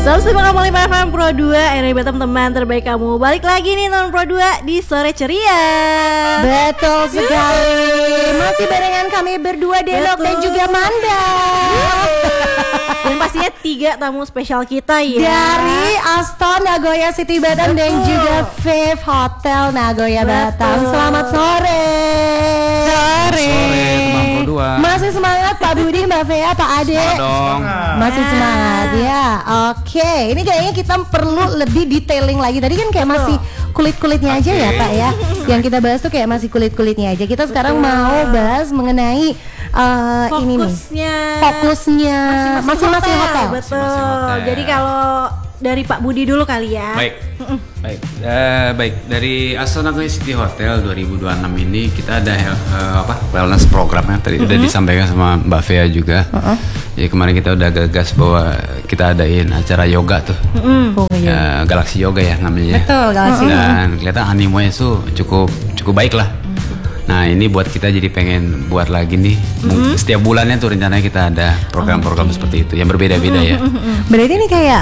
105,5 FM Pro 2, Energi Batam teman terbaik kamu. Balik lagi nih teman Pro 2 di Sore Ceria. Betul sekali. Masih barengan kami berdua, Denok dan juga Manda. Dan pastinya 3 tamu spesial kita ya. Dari Aston Nagoya City Batam dan juga Vive Hotel Nagoya Batam. Selamat sore. Sore teman Pro 2. Masih semangat Pak Budi, Mbak Vea, Pak Ade? Semangat dong. Masih semangat ya. Oke, ini kayaknya kita perlu lebih detailing lagi. Tadi kan kayak masih kulit-kulitnya aja ya Pak ya. Yang kita bahas tuh kayak masih kulit-kulitnya aja. Kita sekarang mau bahas mengenai ini nih. Fokusnya masing-masing hotel. Betul. Masing-masing hotel. Jadi kalau dari Pak Budi dulu kali ya. Baik. Dari Aston Nagoya City Hotel 2026 ini kita ada wellness programnya tadi udah disampaikan sama Mbak Vea juga. Jadi kemarin kita udah gagas bahwa kita adain acara yoga tuh. Galaxy Yoga ya namanya. Betul, Galaxy. Dan kelihatan animonya tuh cukup baik lah. Nah ini buat kita jadi pengen buat lagi nih. Setiap bulannya tuh rencananya kita ada program-program seperti itu yang berbeda-beda ya. Berarti ini kayak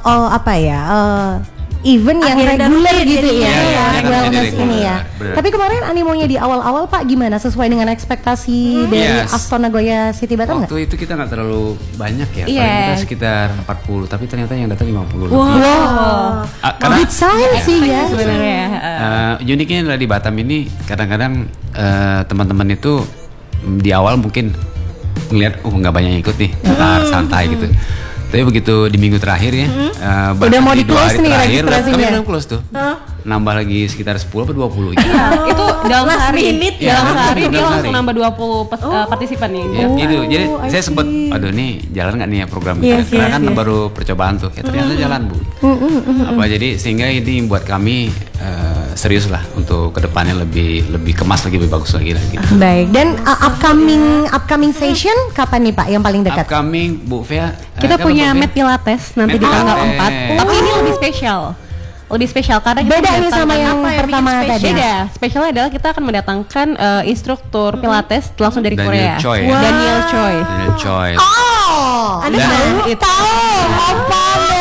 event yang Agenda reguler rutin gitu jadi, ya, wellness reguler, ini ya. benar. Tapi kemarin animonya di awal-awal Pak gimana? Sesuai dengan ekspektasi dari Yes. Aston Nagoya City Batam nggak? Waktu itu kita nggak terlalu banyak ya, Iya. paling kita sekitar 40, tapi ternyata yang datang 50 Wow. lebih. Karena Good sign sih ya. Sebenarnya uniknya adalah di Batam ini kadang-kadang teman-teman itu di awal mungkin ngelihat nggak banyak yang ikut nih, santai gitu. Tapi begitu di minggu terakhir ya, Udah mau di di-close 2 hari nih terakhir, registrasinya. kami udah close tuh. Nambah lagi sekitar 10 atau 20 gitu. itu dalam Last sehari, minute ya. dalam sehari Dalam dia sehari. langsung nambah 20 partisipan nih. Ya, gitu. Jadi I saya see. sempet, aduh nih jalan nggak nih ya program kita? Yes, Karena yes, kan yes. baru percobaan tuh. Ya ternyata jalan Bu. Jadi sehingga ini buat kami serius lah untuk kedepannya lebih kemas lagi, lebih bagus lagi gitu. Baik. Dan upcoming session kapan nih Pak yang paling dekat? Upcoming Bu Vea. Kita kapan, punya Bu Vea? mat pilates nanti Mat di tanggal Pilates. 4. Tapi ini lebih spesial. Lebih spesial karena kita Beda nih mendatangkan sama yang apa pertama bikin tadi. Beda. Spesialnya adalah kita akan mendatangkan instruktur pilates langsung dari Daniel Korea. Choi. Daniel Choi. Daniel Choi. Oh, Anda Dan- tahu? tahu apa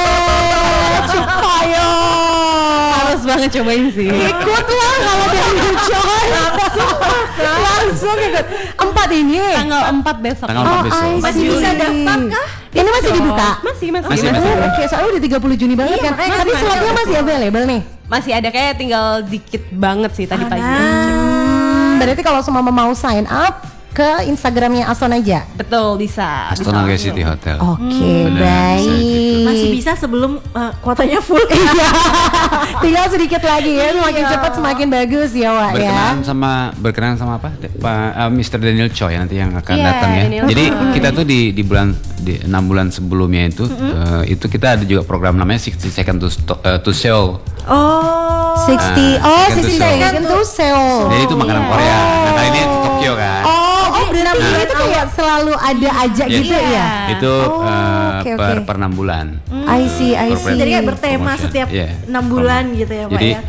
nih? Cukayo. Harus banget cobain sih. Ikutlah kalau dari Joy. Langsung ikut. 4 ini. Tanggal 4 besok. Tanggal 4 besok. I Masih see. bisa daftar kah? Ini masih dibuka. Masih. Masih. Oh, oke, soalnya udah 30 Juni banget kan. Tapi slotnya masih available nih. Masih ada kayak tinggal dikit banget sih tadi pagi. Berarti kalau semua mau sign up ke Instagramnya Aston aja. Betul, bisa. Aston Nagoya City Hotel. Oke, Benar, bisa baik. Masih bisa sebelum kuotanya full. Iya. Tinggal sedikit lagi ya, semakin cepat semakin bagus ya, Wak ya. Berkenan sama apa? Mr. Daniel Choi nanti yang akan Iya, datang ya. Daniel Jadi Choi. kita tuh di 6 bulan sebelumnya itu kita ada juga program namanya 60 Second to Seoul. Oh. 60 Second to second to Seoul. Jadi itu makanan Korea. Nah, kali ini Tokyo kan. Berarti itu kayak selalu ada aja Yes. gitu ya. Itu oke, per oke. 6 bulan. I see. Jadi kayak bertema Promotion. setiap Iya. 6 bulan gitu ya Pak Jadi ya.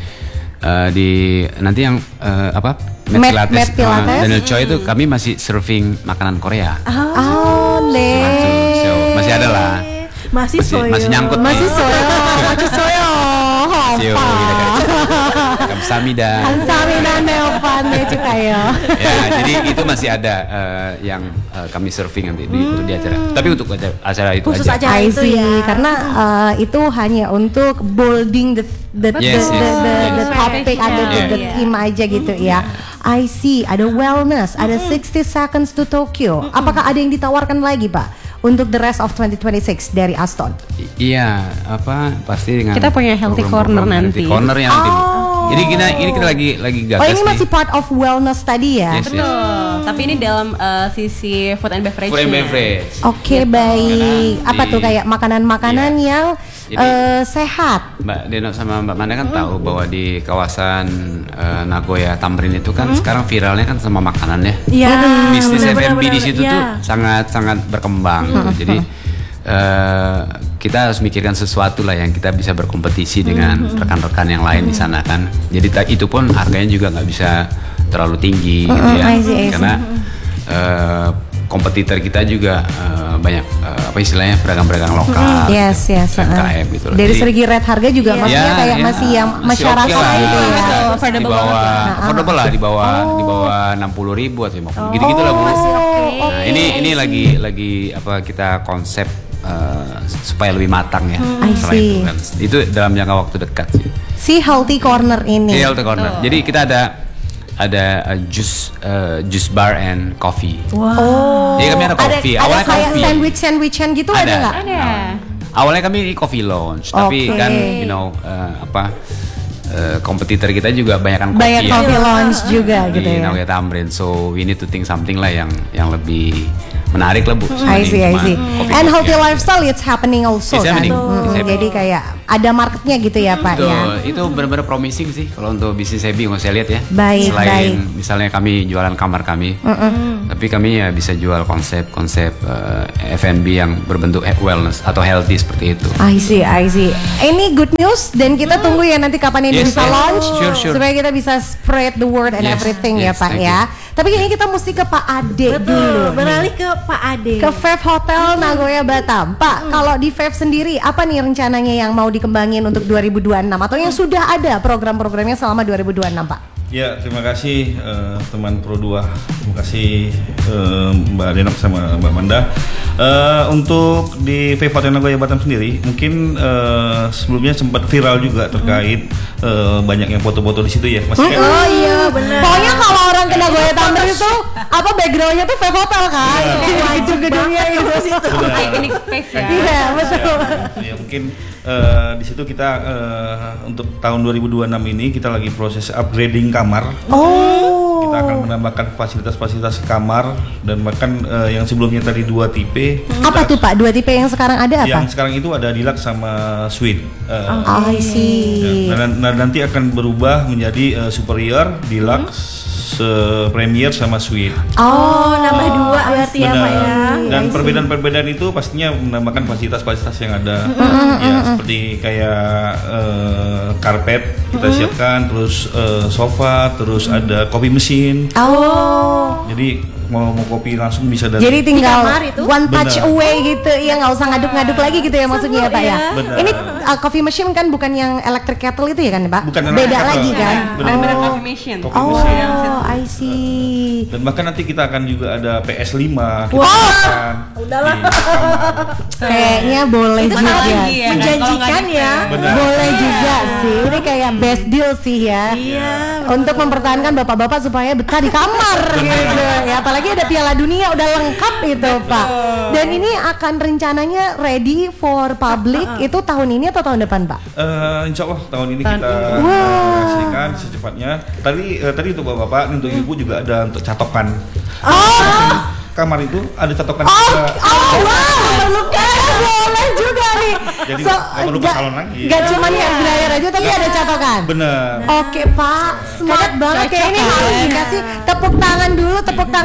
nanti yang Mat Pilates, Pilates. Daniel Choi itu kami masih serving makanan Korea. Oh, Masih ada lah. Masih soyo. Masih nyangkut. Masih soyo, masih soyo. Sio, gitu kan. Kamsahamnida. Kamsahamnida neopan deh Cukayo. Ya, jadi itu masih ada yang kami serving nanti untuk di acara. Tapi untuk acara itu Khusus aja. acara I itu see, ya. karena itu hanya untuk bolding the Yes. topic atau the Yeah. theme aja gitu ya. I see, ada wellness, ada 60 seconds to Tokyo. Apakah ada yang ditawarkan lagi Pak untuk the rest of 2026 dari Aston? Iya, pasti dengan Kita punya healthy program-program corner healthy nanti. corner yang nanti. Jadi kita lagi gagas Oh ini nih. masih part of wellness tadi ya? Yes, yes. Betul. Tapi ini dalam sisi food and beverage. Food and beverage. Oke baik. Karena Apa tuh kayak makanan-makanan Iya. yang Jadi- sehat? Mbak Deno sama Mbak Manda kan tahu bahwa di kawasan Nagoya Tamrin itu kan sekarang viralnya kan sama makanan ya. Iya. Bisnis benar-benar, F&B di situ iya. tuh sangat berkembang gitu. Jadi kita harus mikirkan sesuatu lah yang kita bisa berkompetisi dengan rekan-rekan yang lain di sana kan. Jadi itu pun harganya juga nggak bisa terlalu tinggi gitu ya. I see. Karena kompetitor kita juga banyak apa istilahnya pedagang-pedagang lokal, Yes. UMKM gitu loh. Dari Jadi, segi rate harga juga maksudnya kayak masih yang masih masyarakat oke lah, gitu ya. di bawah affordable lah, di bawah 60.000 atau 50 gitu-gitu lah Bu. Masih oke. Nah, ini lagi apa kita konsep supaya lebih matang ya. I Setelah see. itu kan. Itu dalam jangka waktu dekat sih. Si Healthy Corner ini. Healthy Corner. Jadi kita ada juice bar and coffee. Oh. Jadi kami ada coffee. Ada Awalnya kayak coffee. sandwichan gitu ada nggak? Ada. Awalnya kami di coffee lounge, tapi Oke. kan kompetitor kita juga banyak kan Banyak kopi coffee lounge juga gitu di ya. Nagoya Tamrin. So we need to think something lah yang lebih menarik lah Bu. I see. And healthy lifestyle. lifestyle it's happening also It's kan. happening. Mm, It's happening. jadi kayak ada marketnya gitu ya Pak Betul, ya. itu benar-benar promising sih kalau untuk bisnis Happy yang saya lihat ya. Baik, Selain baik. misalnya kami jualan kamar kami, tapi kami ya bisa jual konsep F&B yang berbentuk wellness atau healthy seperti itu. I see. Ini good news dan kita tunggu ya nanti kapan ini Yes, bisa yes. launch Sure. supaya kita bisa spread the word and Yes, everything ya yes, Pak thank ya. Tapi ini kita mesti ke Pak Ade Betul, dulu. beralih ke Pak Ade. Ke Fave Hotel Nagoya Batam. Pak, kalau di Fave sendiri apa nih rencananya yang mau dikembangin untuk 2026 atau yang sudah ada program-programnya selama 2026 Pak? Ya, terima kasih teman Pro 2. Terima kasih Mbak Denok sama Mbak Manda. Untuk di Fave Hotel Nagoya Batam sendiri, mungkin sebelumnya sempat viral juga terkait banyak yang foto-foto di situ ya, Mas. Oh iya benar. Pokoknya kalau orang ke Nagoya Tamrin itu apa backgroundnya tuh Fave Hotel kan? Itu gedungnya itu. Iconic space ya. Iya, betul. Ya, mungkin di situ kita untuk tahun 2026 ini kita lagi proses upgrading kamar. Oh. Kita akan menambahkan fasilitas-fasilitas kamar dan bahkan yang sebelumnya tadi 2 tipe. Apa tuh Pak? 2 tipe yang sekarang ada apa? Yang sekarang itu ada deluxe sama suite. I see. Nah, nanti akan berubah menjadi superior, deluxe, premier sama suite. Oh, nambah 2 berarti ya Pak ya. Dan perbedaan-perbedaan itu pastinya menambahkan fasilitas-fasilitas yang ada. Ya, seperti kayak karpet kita siapkan, terus sofa, terus ada kopi mesin. Oh. Jadi mau kopi langsung bisa dari. Jadi tinggal kamar itu? one touch Benar. away gitu ya, nggak usah ngaduk-ngaduk lagi gitu ya maksudnya ya Pak ya. Benar. Ini coffee machine kan bukan yang electric kettle itu ya kan Pak? Bukan Beda electric lagi kettle. kan? Benar-benar coffee machine. Kopi Oh, mesin. I see. Dan bahkan nanti kita akan juga ada PS5. Kita Wah. siapkan Udahlah. di kamar. Kayaknya boleh Itu juga. sangat Iya, kan? menjanjikan Kalau nggak ya. Benar. Boleh juga sih. Ini kayak best deal sih ya. Iya. Untuk mempertahankan bapak-bapak supaya betah di kamar gitu. Ya apalagi ada Piala Dunia udah lengkap itu Pak. Dan ini akan rencananya ready for public itu tahun ini atau tahun depan Pak? Insya Allah tahun ini kita hasilkan secepatnya. Tadi untuk bapak-bapak, untuk ibu juga ada untuk catokan. Kamar itu ada catokan juga. Memerlukan boleh juga nih. Jadi nggak perlu ke salon lagi. Gak cuma hair dryer aja tapi ada catokan. Bener. Oke Pak, smart banget. Kayak ini harus dikasih tepuk tangan dulu.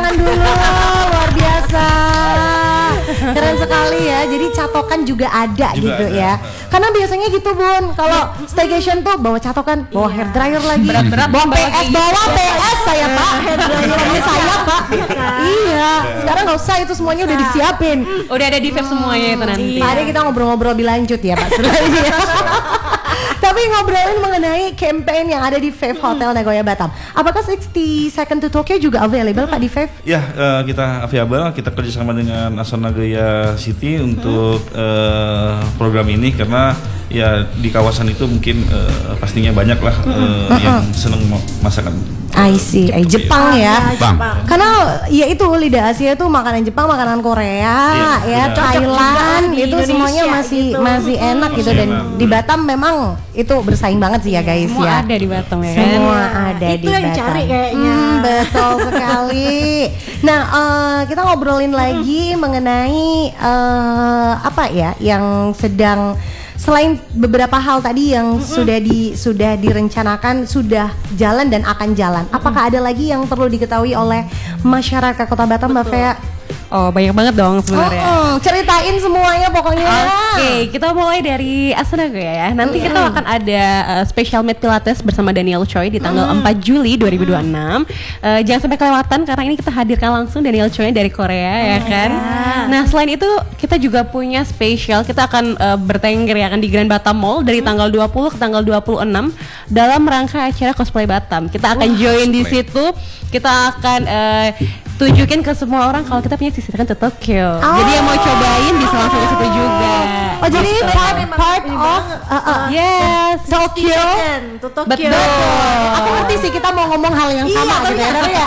Luar biasa. Keren sekali ya. Jadi catokan juga ada Juga gitu ada. ya. Karena biasanya gitu Bun. Kalau staycation tuh bawa catokan, bawa hair dryer lagi. Bawa PS, bawa PS saya Pak. Suami saya Pak. Iya. Sekarang nggak usah, itu semuanya udah disiapin. Udah ada di vape semuanya itu nanti. Pak Ade, kita ngobrol-ngobrol lebih lanjut ya Pak setelah ini ya. Tapi ngobrolin mengenai campaign yang ada di Fave Hotel Nagoya Batam. Apakah 60 Second to Tokyo juga available Pak di Fave? Ya, kita available, kita kerjasama dengan Aston Nagoya City untuk program ini karena ya di kawasan itu mungkin pastinya banyak lah yang seneng masakan. I see, Jepang ya. Bang. Karena ya itu lidah Asia itu makanan Jepang, makanan Korea, ya Iya, benar. Thailand Cocok juga itu di semuanya Indonesia masih gitu. enak gitu Masih dan enak. di Batam memang itu bersaing banget sih ya guys Semua ya. ada di Batam ya kan. Semua ada Itu di yang Batam. cari kayaknya. Betul sekali. Nah, kita ngobrolin lagi mengenai apa ya yang sedang selain beberapa hal tadi yang sudah direncanakan, sudah jalan dan akan jalan. Apakah ada lagi yang perlu diketahui oleh masyarakat Kota Batam, Mbak Fea? Oh, banyak banget dong sebenarnya. Ceritain semuanya pokoknya. Oke, kita mulai dari Astanagoya ya. Nanti kita akan ada special meet Pilates bersama Daniel Choi di tanggal 4 Juli 2026. Jangan sampai kelewatan karena ini kita hadirkan langsung Daniel Choi dari Korea ya kan. Nah, selain itu kita juga punya spesial. Kita akan bertengger ya kan di Grand Batam Mall dari tanggal 20 ke tanggal 26 dalam rangka acara cosplay Batam. Kita akan join di situ. Kita akan tunjukin ke semua orang kalau kita punya sisiran ke Tokyo. Jadi yang mau cobain bisa langsung ke situ juga. Oh, jadi part of Yes, Tokyo. To Tokyo. Betul. Aku ngerti sih kita mau ngomong hal yang sama gitu ya. Tapi ya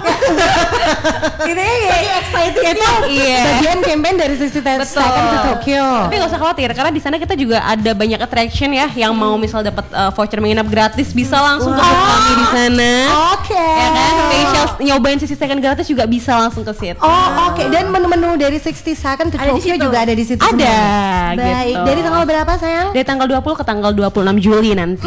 Ini excited itu bagian campaign dari 60 Second to Tokyo. Tapi gak usah khawatir karena di sana kita juga ada banyak attraction ya yang mau misal dapat voucher menginap gratis bisa langsung ke booth kami di sana. Oke. Ya kan, spesial nyobain sisi second gratis juga bisa langsung ke situ. Oh, oke. Dan menu-menu dari 60 Second to Ada di Tokyo situ. juga ada di situ. Ada, semuanya. Baik. gitu. Dari tanggal berapa, sayang? Dari tanggal 20 ke tanggal 26 Juli nanti.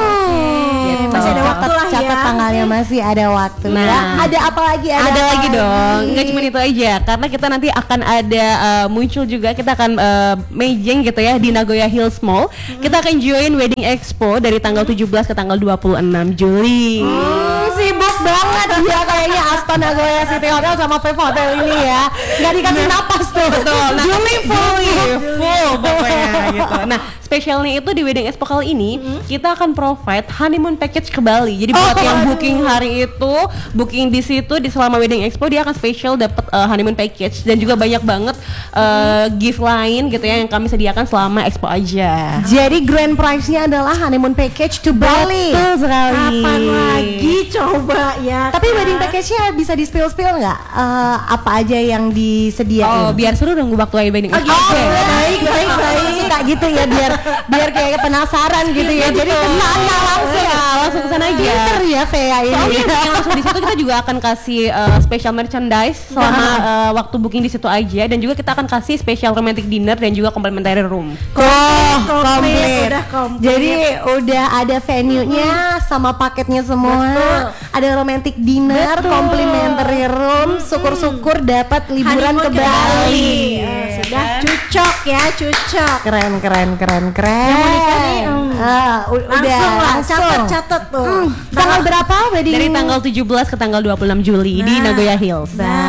Masih ada waktu lah ya. Catat tanggalnya, masih ada waktu. Nah. Ya. Ada apa lagi? Ada apa lagi dong, nggak cuma itu aja karena kita nanti akan ada muncul juga, kita akan mejeng gitu ya di Nagoya Hills Mall. Kita akan join Wedding Expo dari tanggal 17 ke tanggal 26 Juli. Sibuk banget dia kayaknya Aston Nagoya City Hotel sama Vive Hotel ini ya. Nggak dikasih napas tuh. Betul. Nah, Juli full. full pokoknya gitu. Nah, spesialnya itu di Wedding Expo kali ini kita akan provide honeymoon package ke Bali. Jadi buat yang booking hari itu, booking di situ di selama Wedding Expo dia akan spesial dapat honeymoon package dan juga banyak banget gift lain gitu ya yang kami sediakan selama Expo aja. Jadi grand prize-nya adalah honeymoon package to Bali. Betul sekali. Kapan lagi coba ya? Tapi wedding package-nya bisa di spill nggak? Apa aja yang Oh, disediain? biar seru dong waktu Wedding Expo. Baik. Suka gitu ya biar kayak penasaran gitu ya. Jadi kesana langsung. Langsung kesana aja. Pinter ya Vea ini. Soalnya yang langsung di situ kita juga akan kasih special merchandise selama waktu booking di situ aja, dan juga kita akan kasih special romantic dinner dan juga complimentary room. Komplit. Udah komplit. Jadi udah ada venue-nya sama paketnya semua. Betul. Ada romantic dinner, complimentary room. Syukur-syukur dapat liburan ke Honeymoon Bali. Sudah cocok ya, cocok. Keren. Yang mau nikah nih, Udah langsung lah, catat tuh. Tanggal berapa wedding? Dari tanggal 17 ke tanggal 26 Juli di Nagoya Hills.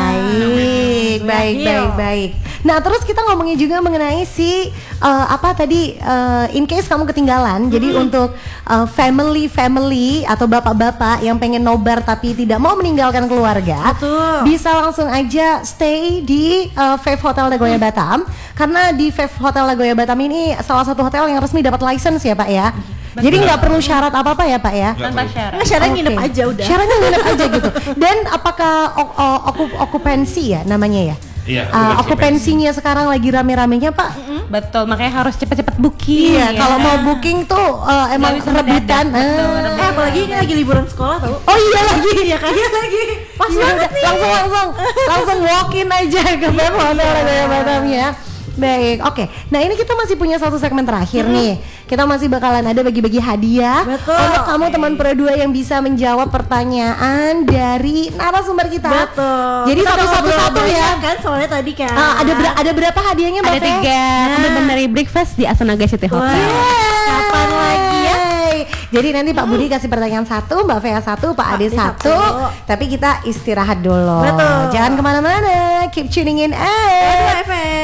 Baik. Nah, terus kita ngomongin juga mengenai si in case kamu ketinggalan. Jadi untuk family atau bapak-bapak yang pengen nobar tapi tidak mau meninggalkan keluarga, Betul. bisa langsung aja stay di Vive Hotel Nagoya Batam. Karena di Vive Hotel Nagoya Batam ini salah satu hotel yang resmi dapat license ya, Pak ya. Jadi nggak perlu syarat apa-apa ya, Pak ya. Tanpa syarat. Nggak, syaratnya Oke. nginep aja udah. Syaratnya nginep aja gitu. Dan apakah okupansi ya namanya ya? Iya, Okupansinya sekarang lagi rame-ramenya, Pak. Betul, makanya harus cepet-cepet booking. Iya, kalau mau booking tuh emang bisa rebutan. mendadak. Betul, Apalagi ini lagi liburan sekolah tau. Oh iya lagi. Iya kan? Iya lagi. Pas Iya, banget nih. langsung walk in aja ke Vive Hotel Nagoya Batam ya. Baik, oke. Nah, ini kita masih punya satu segmen terakhir nih. Kita masih bakalan ada bagi-bagi hadiah Betul. untuk kamu teman Pro 2 yang bisa menjawab pertanyaan dari narasumber kita. Betul. Jadi Kita udah satu-satu ngobrol ya. banyak kan soalnya tadi kan. Ada berapa hadiahnya, Mbak Ada Fe? 3 complimentary breakfast di Astanaga City Hotel. Wah, Kapan lagi ya? Jadi nanti Pak Budi kasih pertanyaan 1, Mbak Vea 1, Pak Ade 1. satu. Tapi kita istirahat dulu. Betul. Jangan kemana-mana. Keep tuning in. Aduh, FM.